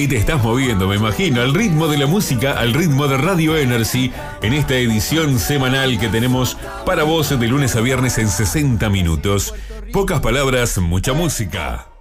Y te estás moviendo, me imagino, al ritmo de la música, al ritmo de Radio Energy, en esta edición semanal que tenemos para vos de lunes a viernes en 60 minutos. Pocas palabras, mucha música.